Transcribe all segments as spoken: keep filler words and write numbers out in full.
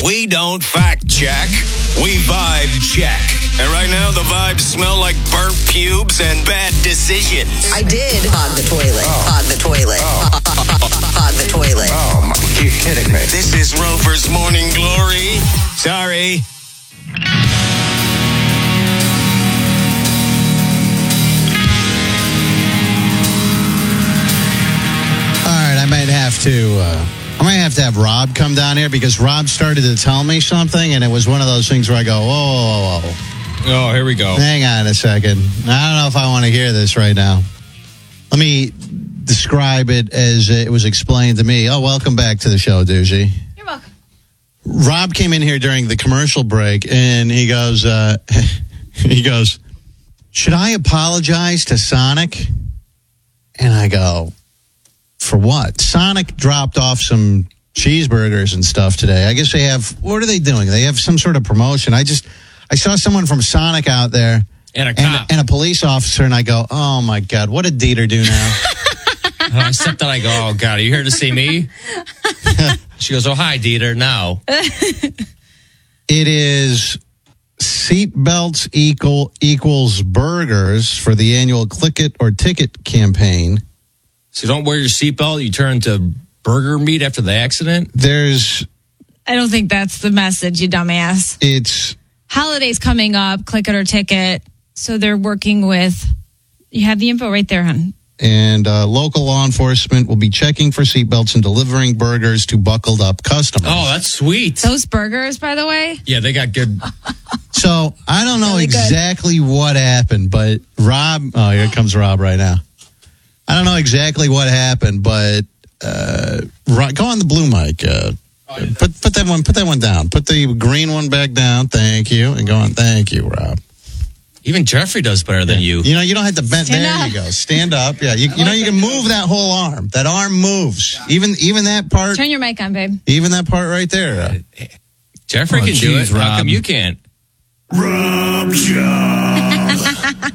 We don't fact check. We vibe check. And right now, the vibes smell like burnt pubes and bad decisions. I did on the toilet. Oh. On the toilet. Oh. On the toilet. Oh, my, you're kidding me. This is Rover's Morning Glory. Sorry. I might have to uh, I might have to have Rob come down here because Rob started to tell me something, and it was one of those things where I go, oh, oh, oh. Oh, here we go. Hang on a second. I don't know if I want to hear this right now. Let me describe it as it was explained to me. Oh, welcome back to the show, Doogie. You're welcome. Rob came in here during the commercial break, and he goes, uh, he goes, should I apologize to Sonic? And I go, for what? Sonic dropped off some cheeseburgers and stuff today. I guess they have, what are they doing? They have some sort of promotion. I just, I saw someone from Sonic out there. And a cop. And, and a police officer, and I go, oh my God, what did Dieter do now? I stepped out, I go, oh God, are you here to see me? She goes, oh, hi, Dieter, now. It is seatbelts equal equals burgers for the annual Click It or Ticket campaign. So don't wear your seatbelt, you turn into burger meat after the accident? There's... I don't think that's the message, you dumbass. It's... Holidays coming up, Click It or Ticket. So they're working with... You have the info right there, hon. And uh, local law enforcement will be checking for seatbelts and delivering burgers to buckled up customers. Oh, that's sweet. Those burgers, by the way? Yeah, they got good. So I don't know Really good. exactly what happened, but Rob... Oh, here comes Rob right now. I don't know exactly what happened, but uh, Rob, go on the blue mic. Uh, put put that one put that one down. Put the green one back down. Thank you. And go on. Thank you, Rob. Even Jeffrey does better than you. You know, you don't have to bend. Stand there up. you go. Stand up. Yeah, you, you know, you can move that whole arm. That arm moves. Even even that part. Turn your mic on, babe. Even that part right there. Jeffrey Oh, can do geez, it. How Rob. come you can't? Rob Shaw.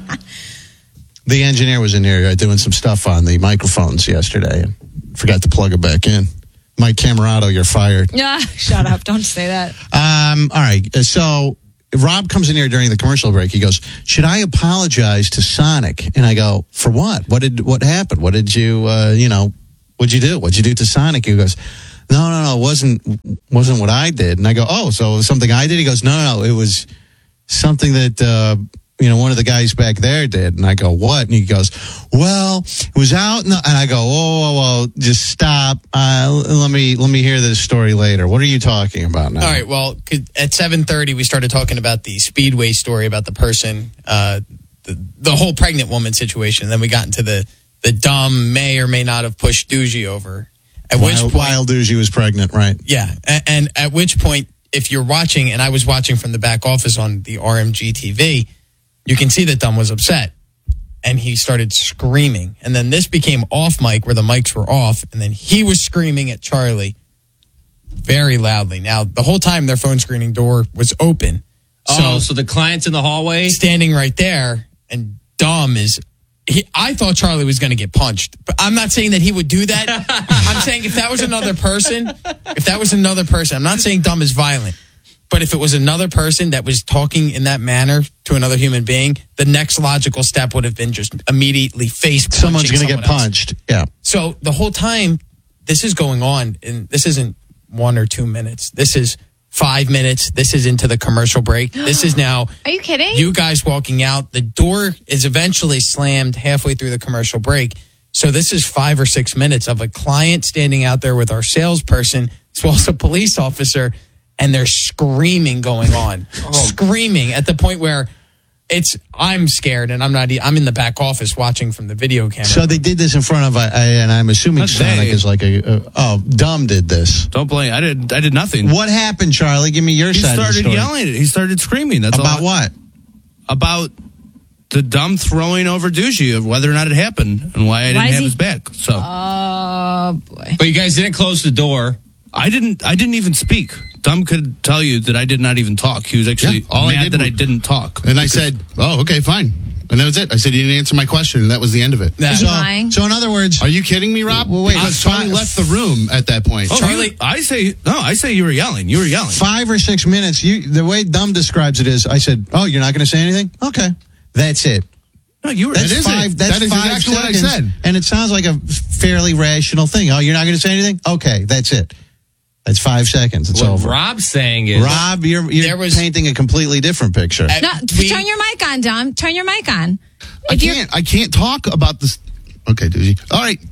The engineer was in here uh, doing some stuff on the microphones yesterday and forgot to plug it back in. Mike Camerato, you're fired. Yeah, shut up. Don't say that. Um, all right. So Rob comes in here during the commercial break. He goes, should I apologize to Sonic? And I go, for what? What did, what happened? What did you, uh, you know, what'd you do? What'd you do to Sonic? He goes, no, no, no, it wasn't, wasn't what I did. And I go, oh, so it was something I did? He goes, no, no, no, it was something that, uh, you know, one of the guys back there did. And I go, what? And he goes, well, it was out. In the, and I go, whoa, whoa, whoa, just stop. Uh, let me, let me hear this story later. What are you talking about now? All right. Well, at seven thirty, we started talking about the Speedway story about the person, uh, the, the whole pregnant woman situation. Then we got into the, the dumb may or may not have pushed Doogie over. At While, which point, while Doogie was pregnant, right? yeah. And, and at which point, if you're watching, and I was watching from the back office on the R M G T V, you can see that Dumb was upset. And he started screaming. And then this became off mic where the mics were off. And then he was screaming at Charlie very loudly. Now, the whole time their phone screening door was open. Oh, so the client's in the hallway? Standing right there, and Dumb is... He, I thought Charlie was going to get punched. But I'm not saying that he would do that. I'm saying if that was another person, if that was another person, I'm not saying Dumb is violent. But if it was another person that was talking in that manner to another human being, the next logical step would have been just immediately face punching Someone's going to get someone else. punched. Yeah. So the whole time this is going on, and this isn't one or two minutes. This is five minutes. This is into the commercial break. This is now... Are you kidding? You guys walking out. The door is eventually slammed halfway through the commercial break. So this is five or six minutes of a client standing out there with our salesperson, as well as a police officer, and there's screaming going on. Oh. Screaming at the point where it's, I'm scared, and I'm not, I'm in the back office watching from the video camera. So they did this in front of, I, I, and I'm assuming Not Sonic they. is like a, a, oh, Dumb did this. Don't blame. I did. I did nothing. What happened, Charlie? Give me your He side of the started story. yelling. He started screaming. That's About all. what? About the Dumb throwing over Doogie of whether or not it happened and why I didn't Why is have he- his back. So Oh, boy. But you guys didn't close the door. I didn't. I didn't even speak. Dumb could tell you that I did not even talk. He was actually Yeah, all I mad did that was- I didn't talk. And I said, oh, okay, fine. And that was it. I said, you didn't answer my question, and that was the end of it. Nah. Is he So, lying? so in other words, Are you kidding me, Rob? Well, wait, because five- Charlie left the room at that point. Oh, Charlie- you- I say no. I say you were yelling. You were yelling. five or six minutes. You, the way Dumb describes it is, I said, "Oh, you're not going to say anything? Okay, that's it." No, you were. That's That is five. it. That's That is five exactly what I seconds, said. and it sounds like a fairly rational thing. Oh, you're not going to say anything? Okay, that's it. That's five seconds. It's What over. Rob's saying is, Rob, you're, you're There was- painting a completely different picture. At- No, we- turn your mic on, Dom. Turn your mic on. I If you're- can't. I can't talk about this. Okay, Doogie. All right.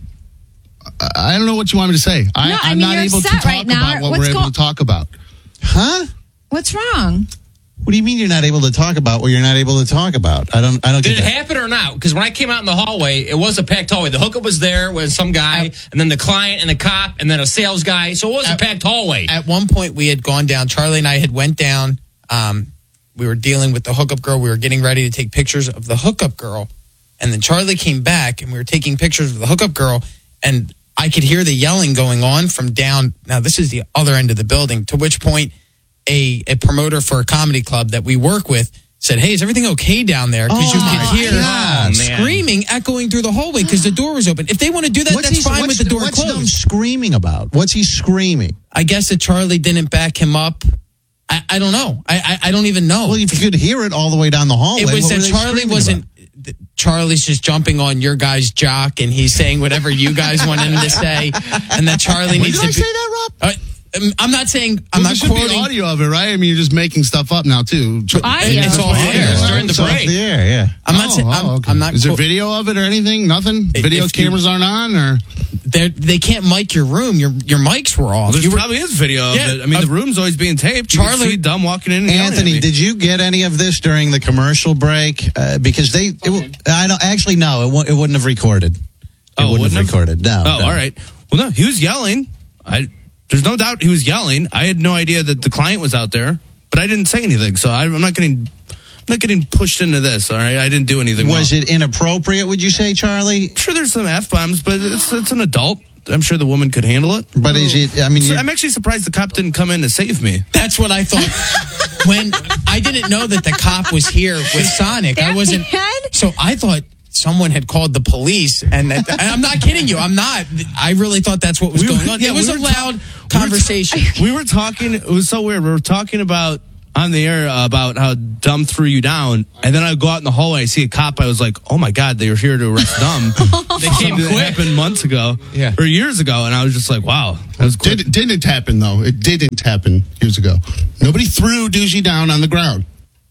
I, I don't know what you want me to say. I, No, I I'm mean, not you're able to upset talk right now. about what What's we're able go- to talk about. Huh? What's wrong? What do you mean you're not able to talk about what you're not able to talk about? I don't. I don't did get it that. happen or not? Because when I came out in the hallway, it was a packed hallway. The hookup was there with some guy, and then the client and the cop, and then a sales guy. So it was a At- packed hallway. At one point, we had gone down. Charlie and I had went down. Um, we were dealing with the hookup girl. We were getting ready to take pictures of the hookup girl, and then Charlie came back, and we were taking pictures of the hookup girl, and I could hear the yelling going on from down. Now, this is the other end of the building. To which point, a a promoter for a comedy club that we work with said, "Hey, is everything okay down there?" Because you Oh, could my hear God. screaming echoing through the hallway because the door was open. If they want to do that, What's that's he, fine what's, with the door what's Dumb closed. screaming about? What's he screaming? I guess that Charlie didn't back him up. I, I don't know. I, I I don't even know. Well, if you could hear it all the way down the hallway. it was what were that they Charlie screaming wasn't. th- Charlie's just jumping on your guy's jock and he's saying whatever you guys want him to say, and that Charlie When needs did to I be. say that, Rob? Uh, um, I'm not saying. I'm Well, there not should be quoting. audio of it, right? I mean, you're just making stuff up now, too. Audio. It's all about? there. Yeah, during the it's off break. the air, yeah. I'm not Oh, saying. I'm, oh, okay. I'm not. Is there quote- video of it or anything? Nothing? If Video you- cameras aren't on, or they're- They can't mic your room. Your your mics were off. There You were- probably is video Yeah, of it. I mean, uh, the room's always being taped. You can Charlie- see Dumb walking in. And yelling at Anthony, me. did you get any of this during the commercial break? Uh, because they, it, w- I don't actually no, it, w- it wouldn't have recorded. It Oh, wouldn't have wouldn't have? recorded. No. Oh, no. all right. Well, no, he was yelling. I there's no doubt he was yelling. I had no idea that the client was out there, but I didn't say anything, so I, I'm not getting I'm not getting pushed into this. All right, I didn't do anything. Was wrong. it inappropriate? Would you say, Charlie? I'm sure there's some f bombs, but it's it's an adult. I'm sure the woman could handle it. But is it? I mean, So you- I'm actually surprised the cop didn't come in to save me. That's what I thought. When I didn't know that the cop was here with Sonic, I wasn't. So I thought someone had called the police, and, that, and I'm not kidding you. I'm not. I really thought that's what was We were- going on. yeah, it was we a were loud ta- we were conversation. We were talking. It was so weird. We were talking about on the air about how Dumb threw you down, and then I go out in the hallway. I see a cop. I was like, "Oh my god, they were here to arrest Dumb." They came Something that quick. happened months ago, Yeah. or years ago, and I was just like, "Wow, that was quick." did, didn't happen, though. It didn't happen years ago. Nobody threw Doogie down on the ground.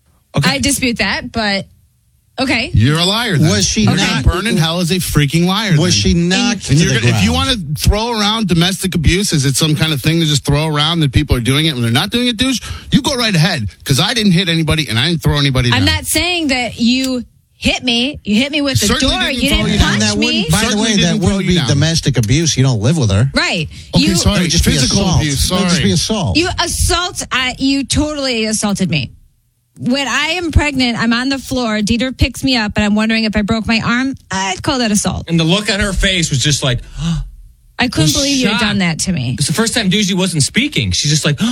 I dispute that, but okay. You're a liar. Then. Was she You're not- gonna burn in hell as a freaking liar? was then. she knocked And to you're the gonna, if you ground? want to throw around domestic abuse, is it some kind of thing to just throw around that people are doing it when they're not doing it, douche? You go right ahead, because I didn't hit anybody and I didn't throw anybody down. I'm not saying that you hit me. You hit me with the Certainly door. didn't You throw didn't you down. punch that me. wouldn't, by the Certainly way, that didn't throw wouldn't you be down. domestic abuse. You don't live with her. Right. Okay, you, sorry. It would just Physical be assault. abuse, It would just sorry. be assault. You assault. I, you totally assaulted me. When I am pregnant, I'm on the floor. Dieter picks me up, and I'm wondering if I broke my arm. I'd call that assault. And the look on her face was just like, I couldn't Was believe you had shocked. done that to me. it's the first time Doogie wasn't speaking. She's just like,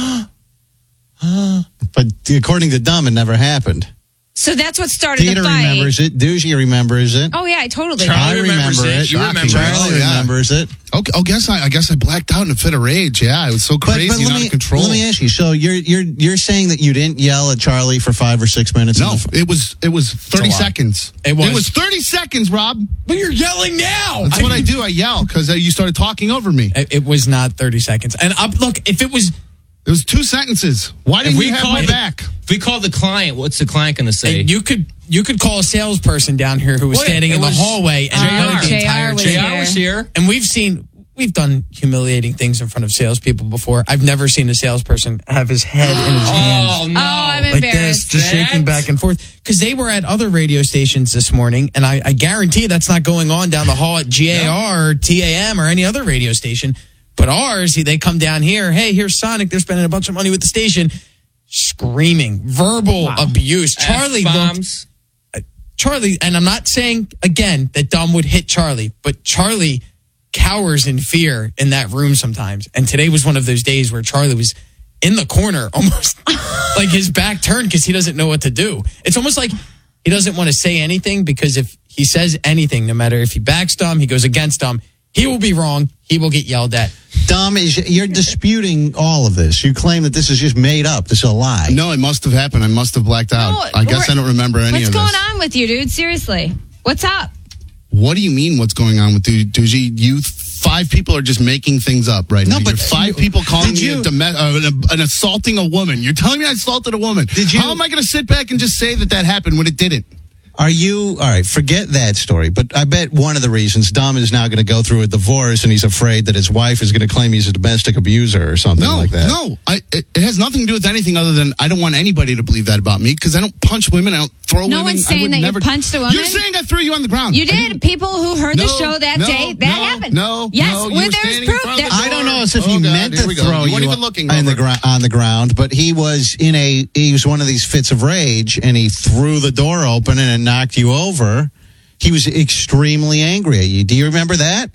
But according to Dumb, it never happened. So that's what started Dieter the fight. remembers it. Doogie remembers it. Oh yeah, I totally. Charlie I remembers remember it. it. You Shocking. remember Charlie Oh, yeah. remembers it. Okay, oh, guess I, I guess I blacked out in a fit of rage. Yeah, it was so But, crazy but and let out me of control. let me ask you. So you're you're you're saying that you didn't yell at Charlie for five or six minutes? No, in the- it was it was thirty a lot. seconds. It was. thirty seconds, Rob. But you're yelling now. That's what I do. I yell because uh, you started talking over me. It, it was not thirty seconds. And up, look, if it was, It was two sentences. Why didn't you have my called- back? If we call the client, what's the client going to say? you could you could call a salesperson down here who was Well, standing it in the was- hallway and J R. heard the J R entire was thing. J R was here. And we've seen, we've done humiliating things in front of salespeople before. I've never seen a salesperson have his head in his hands. Oh, no. Oh, I'm Like this, embarrassed. just shaking That's- back and forth. Because they were at other radio stations this morning, and I, I guarantee that's not going on down the hall at G A R or T A M or any other radio station. But ours, they come down here, hey, here's Sonic, they're spending a bunch of money with the station. Screaming, verbal abuse. Charlie looked, F-bombs. Charlie, and I'm not saying, again, that Dumb would hit Charlie, but Charlie cowers in fear in that room sometimes. And today was one of those days where Charlie was in the corner, almost like his back turned because he doesn't know what to do. It's almost like he doesn't want to say anything because if he says anything, no matter if he backs Dom, he goes against Dom, he will be wrong. He will get yelled at. Dom, is you're disputing all of this. You claim that this is just made up. This is a lie. No, it must have happened. I must have blacked out. No, I guess we're- I don't remember any What's of this. going on with you, dude? Seriously. What's up? What do you mean what's going on with Du- Doogie? You five people are just making things up right No, now. but You're five you- people calling did me you- a dome- uh, an, an assaulting a woman. You're telling me I assaulted a woman. Did you- How am I going to sit back and just say that that happened when it didn't? Are you, all right, forget that story, but I bet one of the reasons Dom is now going to go through a divorce and he's afraid that his wife is going to claim he's a domestic abuser or something No, like that. no. I, it, it has nothing to do with anything other than I don't want anybody to believe that about me because I don't punch women. I don't throw No women. one's I saying would that you never, punched a woman. You're saying I threw you on the ground. You I did. didn't- People who heard the No, show that no, day, that no, happened. no, Yes, no, you where were there's standing in proof. front of There- the I don't know as if Oh, he God, meant here to we go. throw You you, weren't even looking on the, over. gro- on the ground, but he was in a, he was one of these fits of rage and he threw the door open and it knocked you over. He was extremely angry at you. Do you remember that?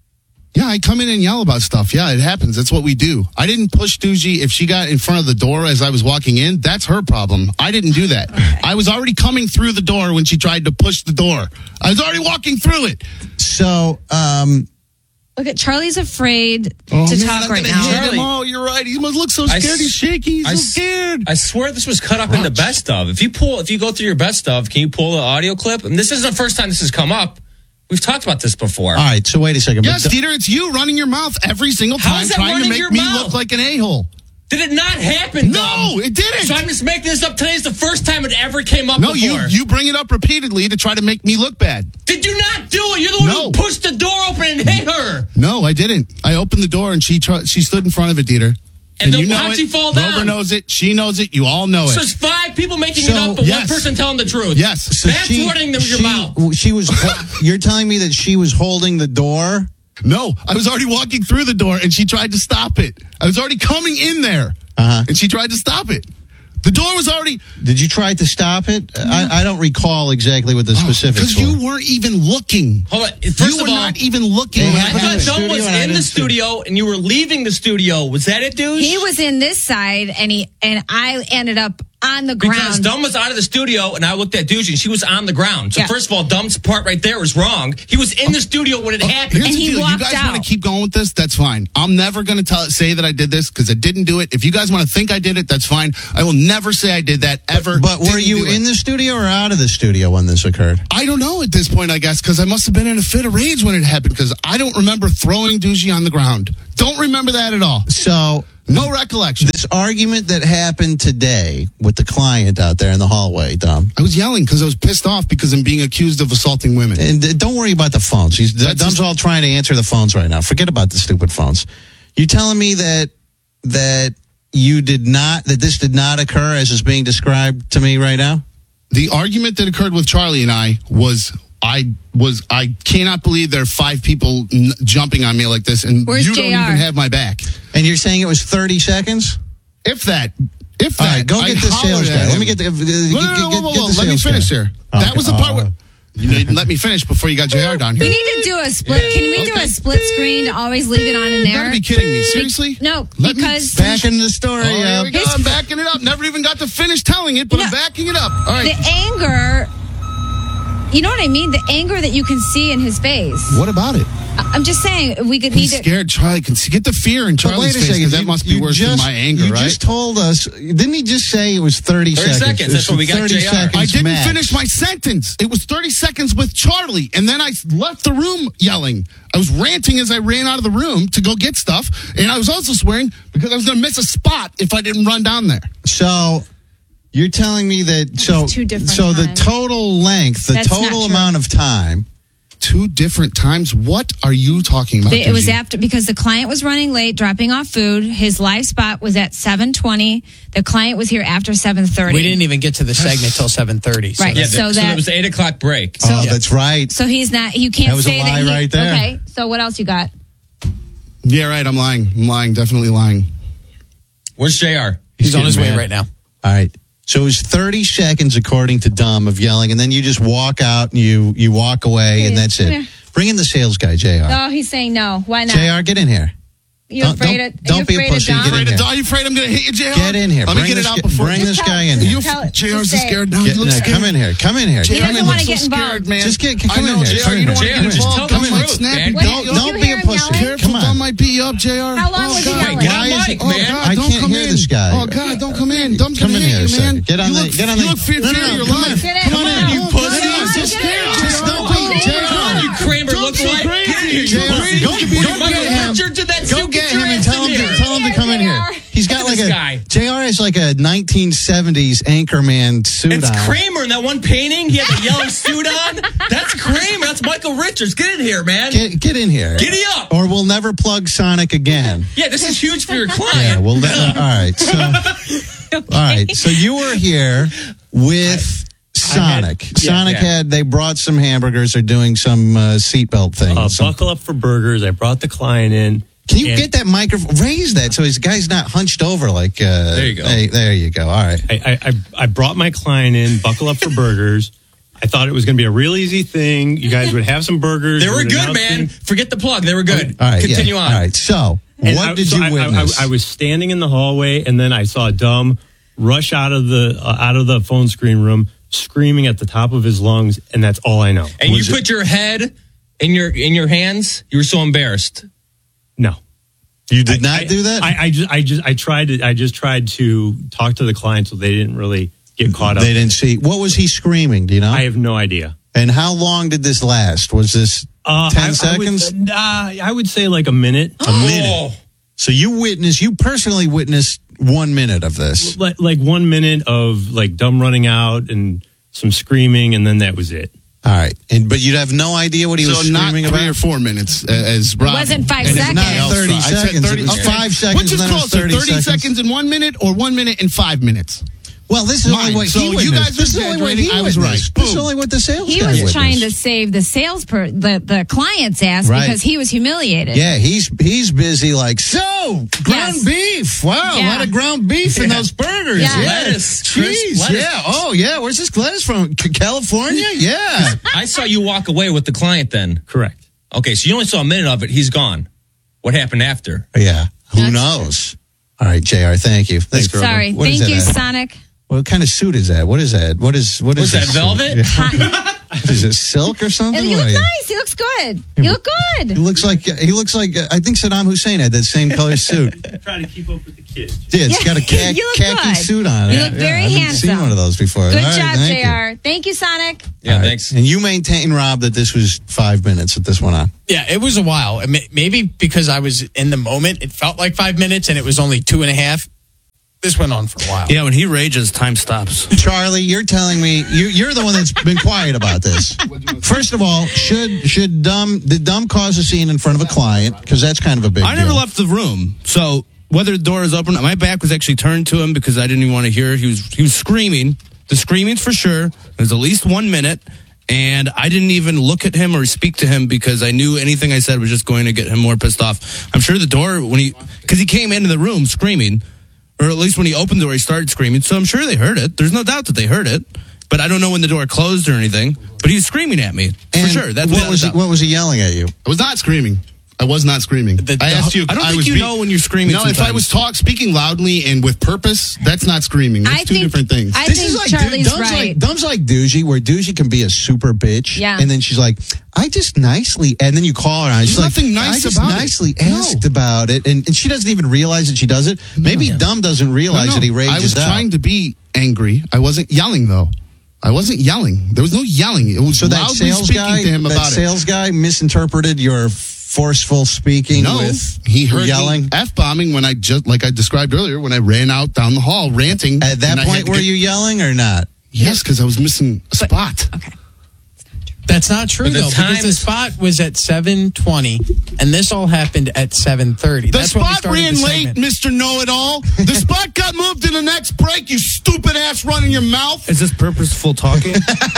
Yeah, I come in and yell about stuff. Yeah, it happens. That's what we do. I didn't push Doogie if she got in front of the door as I was walking in. That's her problem. I didn't do that. I was already coming through the door when she tried to push the door. I was already walking through it. So, um, Look at Charlie's afraid Oh, to man, talk I'm right gonna now. hit him. Charlie. Oh, you're right. He must look so I scared. s- He's shaky. He's I so s- scared. I swear this was cut up in the best of. If you pull, if you go through your best of, can you pull the audio clip? And this isn't the first time this has come up. We've talked about this before. all right, so wait a second. Yes, But- Dieter, it's you running your mouth every single How time is that trying to running make your me mouth? look like an a-hole. Did it not happen? No, Dom? it didn't. So I'm just making this up. Today's the first time it ever came up No, you before. you bring it up repeatedly to try to make me look bad. Did you not do it? You're the one No. who pushed the door open and hit her. No, I didn't. I opened the door and she tr- she stood in front of it, Dieter. And then you know how'd it. she fall Rover down? knows it. She knows it. You all know it. So it's five people making So, it up, but yes. one person telling the truth. Yes. so That's running the- your she, mouth. She was, you're telling me that she was holding the door? No, I was already walking through the door and she tried to stop it. I was already coming in there Uh-huh. and she tried to stop it. The door was already. Did you try to stop it? I, I don't recall exactly what the specifics Because were. you weren't even looking. Hold on. First you were of all, not even looking. It when I it happened thought in the happened. Dom was studio and I in the didn't- studio and you were leaving the studio. Was that it, dude? He was in this side, and he and I ended up on the Because ground. Dom was out of the studio and I looked at Doogie and she was on the ground. So Yeah. first of all, Dom's part right there was wrong. He was in the studio when it happened. Here's And the he deal. You walked guys out. want to keep going with this? That's fine. I'm never going to tell say that I did this because I didn't do it. If you guys want to think I did it, that's fine. I will never say I did that ever. But were Didn't you do it. in the studio or out of the studio when this occurred? I don't know at this point, I guess, because I must have been in a fit of rage when it happened because I don't remember throwing Doogie on the ground. Don't remember that at all. So, No recollection. this argument that happened today with the client out there in the hallway, Dom. I was yelling because I was pissed off because I'm being accused of assaulting women. And uh, don't worry about the phones. He's, That's Dom's just- all trying to answer the phones right now. Forget about the stupid phones. You telling me that that you did not that this did not occur as is being described to me right now? The argument that occurred with Charlie and I was I was I cannot believe there are five people n- jumping on me like this, and Where's you don't J R? even have my back. And you're saying it was thirty seconds? If that, if that, All right, go I get the hollered sales at guy. Let him. me get the. Uh, No, no, get, no, get- whoa, whoa, get whoa. the Let me sales finish guy. here. Okay. That was the part Oh. where you didn't let me finish before you got J R down we here. need to do a split. Can we do Okay. a split screen to always leave it on in You there? gotta be kidding me. Seriously? No, Let me because Back in the story. Oh, here uh, we go. I'm backing it up. Never even got to finish telling it, but I'm No. backing it up. All right. the anger. You know what I mean? The anger that you can see in his face. What about it? I- I'm just saying we could need He's to. scared. Charlie can see. Get the fear in But Charlie's wait a face second. because that you- must be you worse just, than my anger, you right? just told us. Didn't he just say it was thirty, thirty seconds, that's what we got, thirty J R. seconds I didn't max. finish my sentence. It was thirty seconds with Charlie, and then I left the room yelling. I was ranting as I ran out of the room to go get stuff, and I was also swearing because I was going to miss a spot if I didn't run down there. So you're telling me that so two different so the times. total length, the That's not total true. amount of time. Two different times. What are you talking about? It was Doogie? after because the client was running late, dropping off food. His live spot was at seven twenty. The client was here after seven thirty. We didn't even get to the segment till seven thirty. So Right. Yeah, that's- So so, so that- it was the eight o'clock break. oh, that's right. So he's not. You can't That was a say lie that. He, right there. Okay. So what else you got? Yeah, right. I'm lying. I'm lying. Definitely lying. Where's J R? he's on his getting way mad. right now. All right. So it was thirty seconds, according to Dom, of yelling, and then you just walk out and you you walk away, and Here, that's come it. here. Bring in the sales guy, J R. Oh, he's saying no. Why not? J R, get in here. You Don't- afraid don't- of? don't you be a afraid of pussy, Dom? get in Afraid here. of- Are you afraid I'm going to hit you, J R? Get in here. Let me Bring get this it out guy- before. bring this Just guy tell- in just here. tell- J R's just say it. scared now. Get, You look no, scared. come in here. Come in here. He Come doesn't in wanna here. get so involved. scared, man. Just get- I come in know, here. J R, Come you don't in want here. to get Just involved. tell Come the on, truth, snap. man. Wait, Don't, did you don't be hear a him pussy. yelling? Careful, Come on. Dom might beat you up, J R. How long oh, was he God. yelling? Get Why on is mic, it- man. God, I don't can't come hear in. this guy. Oh, God, don't come in. Dumb's Come gonna in hit here a you, second. man. Get on you the- look, get on you the- look fear, No, no, fear no, your come life. Get in. Come on in, you Come pussy. on, Just- get in. just don't Come be- on, J R. come on. You Kramer Don't look so like. crazy. Get in here, J R, you go- crazy. go You get Michael him. Richards to that Go suit, get your him and ass tell in him to here. tell him to come in here. He's got Look like at a this guy. J R has like a nineteen seventies Anchorman suit It's on. Kramer in that one painting. He had the yellow suit on. That's Kramer. That's Michael Richards. Get in here, man. Get, get in here. Giddy up. Or we'll never plug Sonic again. Yeah, this is huge for your Yeah, client. well, that, all right. So, all right. So you were here with Sonic. yeah, Sonic yeah. had, they brought some hamburgers. They're doing some uh, seatbelt thing. Uh, Some- buckle up for burgers. I brought the client in. Can you and get that microphone? Raise that so his guy's not hunched over like. Uh, There you go. Hey, there you go. All right. I, I, I, I brought my client in. Buckle up for burgers. I thought it was going to be a real easy thing. You guys would have some burgers. They you were would good, announce man. them. Forget the plug. They were good. All right. Continue yeah. on. All right. So, And what I- did so you I, I- witness? I, I was standing in the hallway, and then I saw Dom rush out of the uh, out of the phone screen room, screaming at the top of his lungs, and that's all I know. And you Was it- put your head in your in your hands. You were so embarrassed. no. you did I- not I- do that? I, I just, I just, I tried to, I just tried to talk to the client so they didn't really get caught up. They didn't see. What was he screaming? Do you know? I have no idea. and how long did this last? Was this Uh, ten I, seconds? I would, uh, I would say like a minute. a minute. So you witnessed, you personally witnessed one minute of this. Like, like one minute of like Dumb running out and some screaming, and then that was it. All right. And but you'd have no idea what he was So not screaming three about? or four minutes, uh, as Rob. wasn't five and seconds. everybody else thirty thought. I said seconds. thirty, It was okay. five seconds Which is and then it was closer, thirty thirty seconds? seconds in one minute or one minute in five minutes? Well, this is only Mine. what So he you witnessed. guys are This is only what he exaggerating. I was witnessed. right. This is Boom. only what the sales He guy was witnessed. trying to save the sales per the, the client's ass Right. because he was humiliated. Yeah, he's he's busy like, so, ground Yes. beef. Wow, a Yeah. lot of ground beef in those burgers. Yeah. Yeah. Lettuce, crisp Cheese. lettuce. Yeah. Oh, yeah. Where's this lettuce from? C- California? Yeah. I saw you walk away with the client then. Correct. Okay, so you only saw a minute of it. He's gone. What happened after? Yeah. Who That's knows? All right, J R, thank you. Thanks, girl. Sorry. What is Thank that you, at? Sonic. What kind of suit is that? What is that? What is what is Was that this? velvet? Yeah. Is it silk or something? And you look What are you- nice. He looks good. You look He good. looks like he looks like uh, I think Saddam Hussein had that same color suit. Try to keep up with the kids. Yeah, it's Yeah, got a khaki, you look khaki good. suit on. You Yeah, look yeah, very I haven't handsome. seen one of those before. Good All right, job, thank J you. R. Thank you, Sonic. Yeah, All right. thanks. And you maintain, Rob, that this was five minutes that this went on. Yeah, it was a while. I mean, maybe because I was in the moment, it felt like five minutes, and it was only two and a half. This went on for a while. Yeah, when he rages, time stops. Charlie, you're telling me you, you're the one that's been quiet about this. First of all, should should Dumb did Dumb cause a scene in front of a client? Because that's kind of a big. I never deal. left the room, so whether the door is open, my back was actually turned to him because I didn't even want to hear. He was he was screaming. The screaming's for sure. It was at least one minute, and I didn't even look at him or speak to him because I knew anything I said was just going to get him more pissed off. I'm sure the door when he because he came into the room screaming, or at least when he opened the door, he started screaming. So I'm sure they heard it. There's no doubt that they heard it. But I don't know when the door closed or anything. But he was screaming at me. For And sure. That's what without was a he, doubt. what was he yelling at you? I was not screaming. I was not screaming. The- I the- asked you. I don't think was you be- know when you're screaming No, if I sometimes. was talk speaking loudly and with purpose, that's not screaming. That's I two think, different things. I This think is like Charlie's Dumb's right. like Dumb's like Doogie, where Doogie can be a super bitch, Yeah. and then she's like, "I just nicely," and then you call her, and she's There's like, nothing nice "I just about it." nicely No. asked about it," and, and she doesn't even realize that she does it. Maybe Dumb doesn't realize No, no. that he rages I was out. trying to be angry. I wasn't yelling though. I wasn't yelling. There was no yelling. It was so that loudly sales speaking guy, to him that about sales guy, misinterpreted your forceful speaking. it. No, with he heard yelling. me f bombing when I just like I described earlier when I ran out down the hall ranting. At that and I had point, to were get- you yelling or not? Yes, because I was missing a spot. That's not true, But the though, because the times- spot was at seven twenty, and this all happened at seven thirty. The That's when we spot started ran the late, segment. Mister Know-It-All. The spot got moved to the next break. You stupid ass running your mouth. Is this purposeful talking?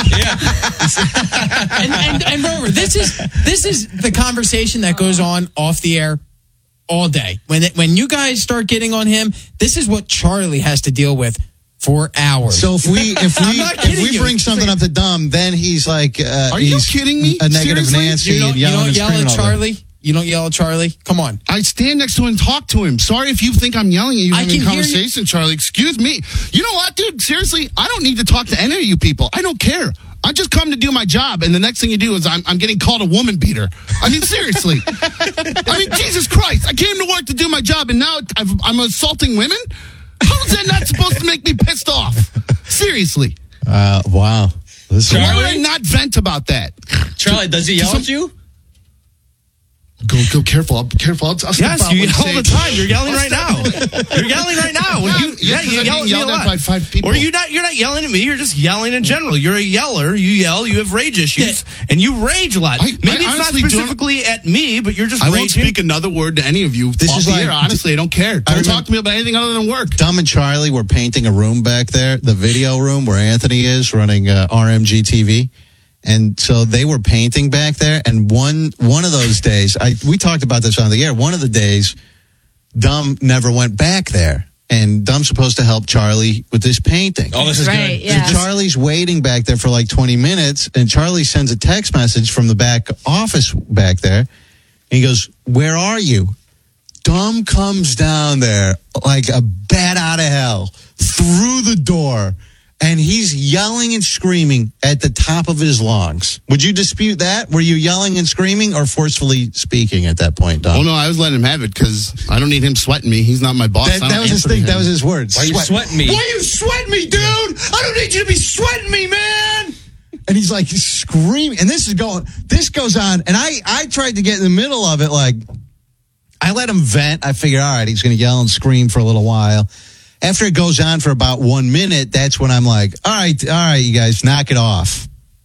and, and, and remember, this is this is the conversation that goes on off the air all day. When it, when you guys start getting on him, this is what Charlie has to deal with for hours. So if we if I'm we not if kidding we you. bring something up to Dumb, then he's like, uh, Are you he's kidding me? a negative Seriously? Nancy you don't, and you yelling don't and yell screaming at all that. Charlie. You don't yell at Charlie? Come on. I stand next to him and talk to him. Sorry if you think I'm yelling at you I having can hear conversation, Charlie. Excuse me. You know what, dude? Seriously, I don't need to talk to any of you people. I don't care. I just come to do my job, and the next thing you do is I'm, I'm getting called a woman beater. I mean, seriously. I mean, Jesus Christ. I came to work to do my job, and now I've, I'm assaulting women? How is that not supposed to make me pissed off? Seriously. Uh, wow. This Why would I not vent about that? Charlie, does he yell at you? Go, go, careful. I'll, careful. I'll, I'll step Yes, out you one yell all the stage. time. You're yelling right now. You're yelling right now. When you, Yeah, yeah, you because I'm yell at being me a yelled at lot. by five people. Or you not? You're not yelling at me. You're just yelling in general. You're a yeller. You yell. You have rage issues, and you rage a lot. I- Maybe I it's not honestly don't- specifically at me, but you're just I raging. won't speak another word to any of you. This off is the like- air. Honestly, I don't care. Don't remember- talk to me about anything other than work. Dumb and Charlie were painting a room back there, the video room where Anthony is running uh, R M G T V. And so they were painting back there. And one one of those days, I we talked about this on the air. One of the days, Dumb never went back there. And Dumb's supposed to help Charlie with this painting. Oh, this is Right, good. yeah. So Charlie's waiting back there for like twenty minutes, and Charlie sends a text message from the back office back there. And he goes, "Where are you?" Dumb comes down there like a bat out of hell through the door, and he's yelling and screaming at the top of his lungs. Would you dispute that? Were you yelling and screaming or forcefully speaking at that point, Dumb? Well, no, I was letting him have it because I don't need him sweating me. He's not my boss. that, I don't that was his answer to thing. him. That was his words. Why are you Sweat. sweating me? Why you sweating me, dude? I don't need you to be sweating me, man. And he's like screaming, and this is going. This goes on, and I I tried to get in the middle of it. Like I let him vent. I figured, all right, he's going to yell and scream for a little while. After it goes on for about one minute, that's when I'm like, all right, all right, you guys, knock it off.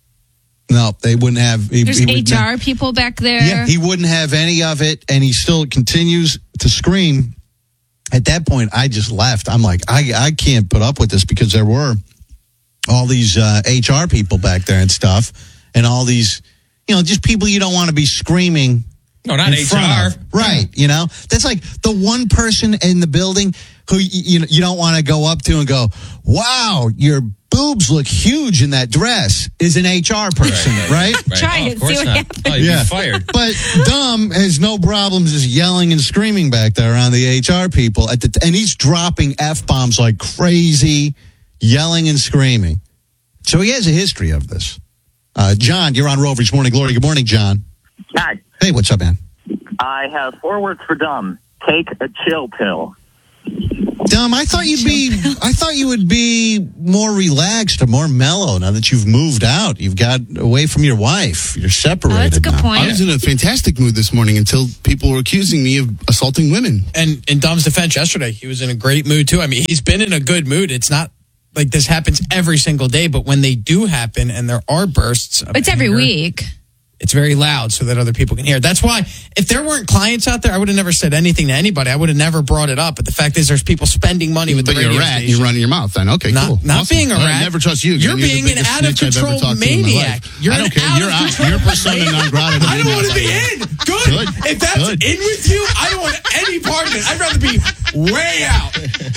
No, they wouldn't have. He, There's he would H R not- people back there. Yeah, he wouldn't have any of it, and he still continues to scream. At that point, I just left. I'm like, I, I can't put up with this because there were all these uh, H R people back there and stuff, and all these, you know, just people you don't want to be screaming. No, not in H front R. of. Right? You know, that's like the one person in the building who you you, you don't want to go up to and go, "Wow, your boobs look huge in that dress." Is an H R person, right? Try Oh, it, of course see what not. happens. Oh, you'd Yeah. be fired. But Dumb has no problems just yelling and screaming back there around the H R people, at the t- and he's dropping F bombs like crazy, yelling and screaming. So he has a history of this. Uh, John, you're on Rover's Morning Glory. Good morning, John. Hi. Hey, what's up, man? I have four words for dumb. Take a chill pill. Dumb, I thought you'd be. I thought you would be more relaxed or more mellow now that you've moved out. You've got away from your wife. You're separated. Oh, that's a good now. point. I was in a fantastic mood this morning until people were accusing me of assaulting women. And in Dom's defense yesterday, he was in a great mood too. I mean, he's been in a good mood. It's not like this happens every single day, but when they do happen and there are bursts of It's every anger, week. it's very loud so that other people can hear. That's why if there weren't clients out there, I would have never said anything to anybody. I would have never brought it up. But the fact is there's people spending money with But the you're a radio rat and station. you're running your mouth then. Okay, Not, cool. not Awesome. being a I rat. never trust you. You're You're the being an biggest out of snitch I've ever control talked to in my maniac. life. You're I an don't care. out You're of out. control You're persona non grata to I me don't now. want to be in. Good. Good. If that's Good. in with you, I don't want any part of it. I'd rather be way out.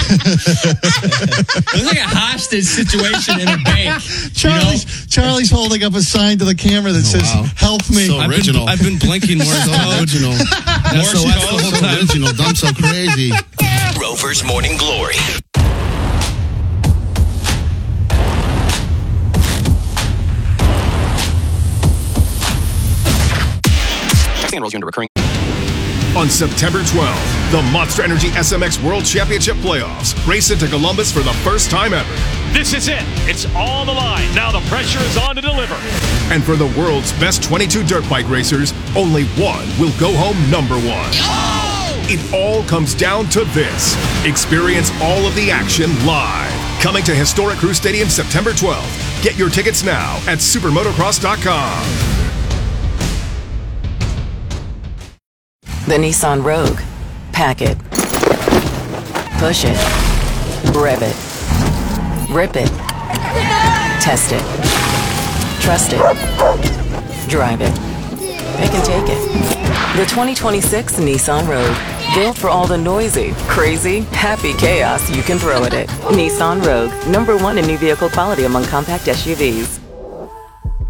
It was like a hostage situation in a bank. Charlie's, Charlie's holding up a sign to the camera that says, wow. "Help me." So I've been, original. I've been blinking more. So so original. That's the last the whole So time. original. Dumb so crazy. Rover's Morning Glory. Enrolls you into recurring. On September twelfth, the Monster Energy S M X World Championship Playoffs race into Columbus for the first time ever. This is it. It's all the line. Now the pressure is on to deliver. And for the world's best twenty-two dirt bike racers, only one will go home number one. It all comes down to this. Experience all of the action live. Coming to historic Crew Stadium September twelfth. Get your tickets now at supermotocross dot com. The Nissan Rogue. Pack it. Push it. Rev it. Rip it. Test it. Trust it. Drive it. Pick and take it. The twenty twenty-six Nissan Rogue. Built for all the noisy, crazy, happy chaos you can throw at it. Nissan Rogue. Number one in new vehicle quality among compact S U Vs.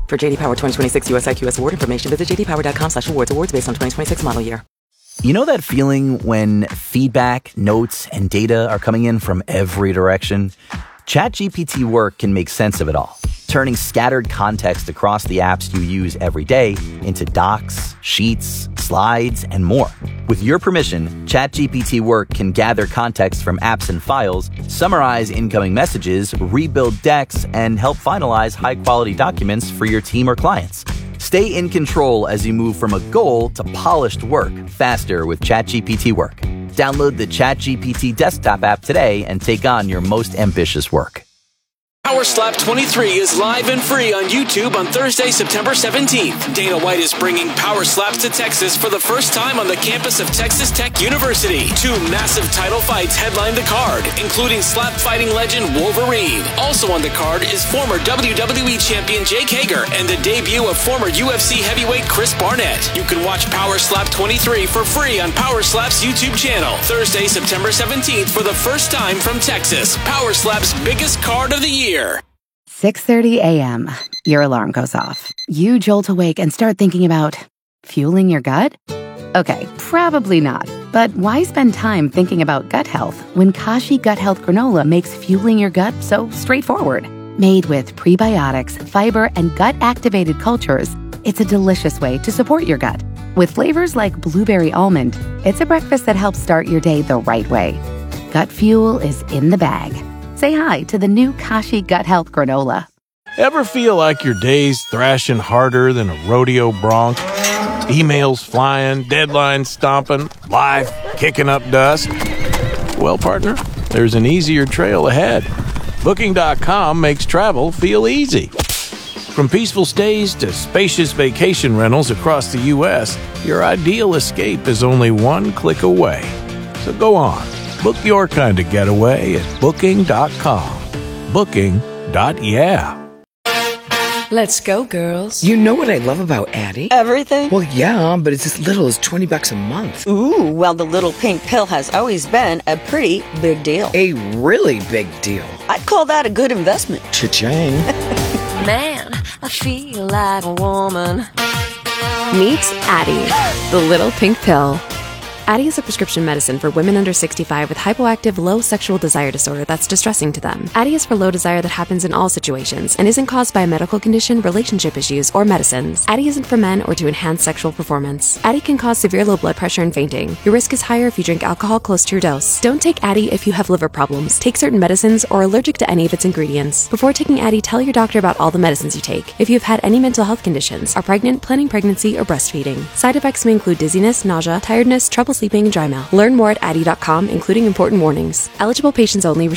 For J D Power twenty twenty-six U S I Q S award information, visit jdpower.com slash awards. Awards based on twenty twenty-six model year. You know that feeling when feedback, notes, and data are coming in from every direction? ChatGPT Work can make sense of it all, turning scattered context across the apps you use every day into docs, sheets, slides, and more. With your permission, ChatGPT Work can gather context from apps and files, summarize incoming messages, rebuild decks, and help finalize high-quality documents for your team or clients. Stay in control as you move from a goal to polished work faster with ChatGPT Work. Download the ChatGPT desktop app today and take on your most ambitious work. Power Slap twenty-three is live and free on YouTube on Thursday, September seventeenth. Dana White is bringing Power Slaps to Texas for the first time on the campus of Texas Tech University. Two massive title fights headline the card, including slap fighting legend Wolverine. Also on the card is former W W E champion Jake Hager and the debut of former U F C heavyweight Chris Barnett. You can watch Power Slap twenty-three for free on Power Slap's YouTube channel. Thursday, September seventeenth for the first time from Texas. Power Slap's biggest card of the year. six thirty a.m. Your alarm goes off. You jolt awake and start thinking about fueling your gut? Okay, probably not. But why spend time thinking about gut health when Kashi Gut Health Granola makes fueling your gut so straightforward? Made with prebiotics, fiber, and gut-activated cultures, it's a delicious way to support your gut. With flavors like blueberry almond, it's a breakfast that helps start your day the right way. Gut fuel is in the bag. Say hi to the new Kashi Gut Health Granola. Ever feel like your day's thrashing harder than a rodeo bronc? Emails flying, deadlines stomping, life kicking up dust? Well, partner, there's an easier trail ahead. Booking dot com makes travel feel easy. From peaceful stays to spacious vacation rentals across the U S, your ideal escape is only one click away. So go on. Book your kind of getaway at booking dot com. Booking. Yeah. Let's go, girls. You know what I love about Addie? Everything? Well, yeah, but it's as little as twenty bucks a month. Ooh, well, the little pink pill has always been a pretty big deal. A really big deal. I'd call that a good investment. Cha-ching. Man, I feel like a woman. Meet Addie, the little pink pill. Addie is a prescription medicine for women under sixty-five with hypoactive low sexual desire disorder that's distressing to them. Addie is for low desire that happens in all situations and isn't caused by a medical condition, relationship issues, or medicines. Addie isn't for men or to enhance sexual performance. Addie can cause severe low blood pressure and fainting. Your risk is higher if you drink alcohol close to your dose. Don't take Addie if you have liver problems, take certain medicines, or are allergic to any of its ingredients. Before taking Addie, tell your doctor about all the medicines you take. If you have had any mental health conditions, are pregnant, planning pregnancy, or breastfeeding. Side effects may include dizziness, nausea, tiredness, trouble sleeping, and dry mouth. Learn more at Addie dot com, including important warnings. Eligible patients only.